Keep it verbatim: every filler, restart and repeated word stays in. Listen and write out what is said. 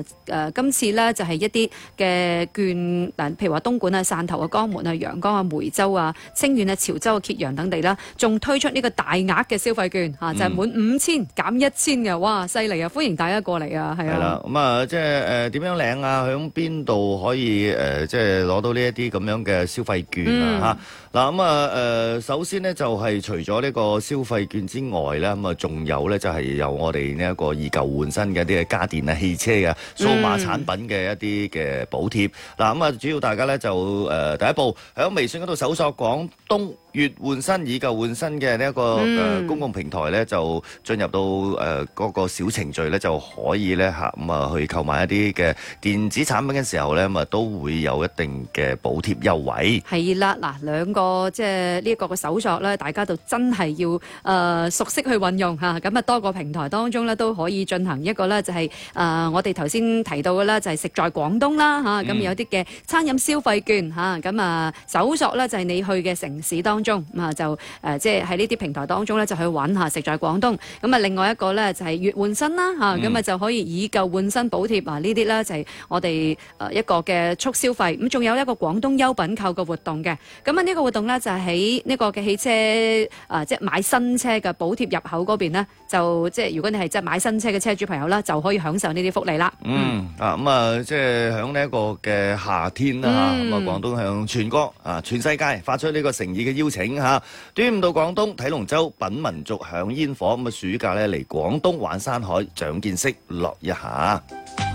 誒、呃、今次咧就係、是、一啲嘅券，嗱譬如話東莞啊、汕頭啊、江門啊、陽江啊、梅州啊、清遠啊、潮州啊、揭陽等地啦，仲推出呢個大額嘅消費券嚇、啊，就係、是、滿五千減一千嘅，哇犀利啊！歡迎大家過嚟啊，係啊。係啦， 咁啊，即係誒點樣領啊？響邊度可以誒、呃、即係攞到呢一啲咁樣嘅消費券啊？嚇、嗯！嗱咁啊誒，首先呢，就係、是、除咗呢個消費券之外咧，咁啊仲有咧就係、是、有我哋呢一個以舊換新嘅一啲嘅家電啊、汽車嘅數碼產品嘅一啲嘅補貼。嗱咁啊，主要大家咧就誒、呃、第一步喺微信嗰度搜索廣東粵換新以舊換新嘅呢一個誒、嗯呃、公共平台咧，就進入到誒嗰、呃那個小程序咧，就可以咧嚇咁啊去購買一啲嘅電子產品嘅時候咧，咁啊都會有一定嘅補貼優惠。 係啦，嗱兩個即係呢一個嘅搜索咧，大家就真係要誒、呃、熟悉去運用嚇。咁啊多個平台當中咧都可以進行一個咧就係、是、誒、呃、我哋頭先提到嘅啦，就係食在廣東啦嚇。咁、嗯、有啲嘅餐飲消費券嚇，咁啊搜索咧就係你去嘅城市當中啊就誒即係喺呢啲平台當中咧就去揾下食在廣東。咁啊另外一個咧就係粵換新啦嚇，咁啊就可以以舊換新補貼啊，呢啲咧就係我哋誒一個嘅促消費。咁仲有一個廣東優品購嘅活動嘅。咁啊呢個活動咧就係喺呢個嘅汽車啊即係買新車嘅補貼入口嗰邊咧，就即係如果你係即係買新車嘅車主朋友啦，就可以享受呢啲福利啦。 嗯啊咁啊即係響呢一個嘅夏天啦嚇，咁啊廣東向全國啊全世界發出呢個誠意嘅邀請嚇，端午到廣東睇龍舟品民族享煙火，咁啊暑假咧嚟廣東玩山海長見識樂一下。